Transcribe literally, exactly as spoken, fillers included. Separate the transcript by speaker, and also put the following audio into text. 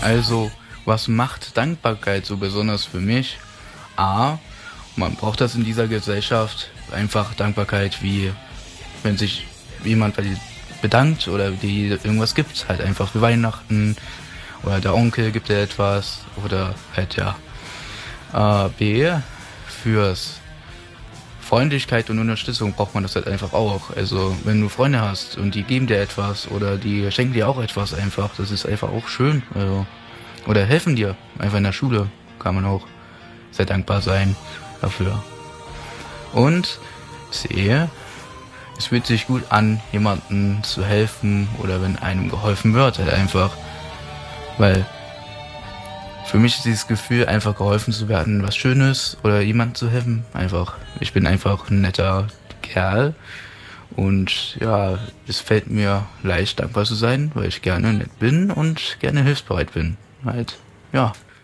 Speaker 1: Also, was macht Dankbarkeit so besonders für mich? A, man braucht das in dieser Gesellschaft. Einfach Dankbarkeit, wie wenn sich jemand bei dir bedankt oder die irgendwas gibt. Halt einfach für Weihnachten oder der Onkel gibt dir etwas oder halt ja. Äh, B, fürs Freundlichkeit und Unterstützung braucht man das halt einfach auch. Also wenn du Freunde hast und die geben dir etwas oder die schenken dir auch etwas einfach, das ist einfach auch schön. Also, oder helfen dir einfach in der Schule, kann man auch sehr dankbar sein dafür. Und C, es fühlt sich gut an, jemandem zu helfen oder wenn einem geholfen wird, halt einfach. Weil für mich ist dieses Gefühl, einfach geholfen zu werden, was Schönes oder jemandem zu helfen, einfach. Ich bin einfach ein netter Kerl und ja, es fällt mir leicht, dankbar zu sein, weil ich gerne nett bin und gerne hilfsbereit bin. Halt, ja.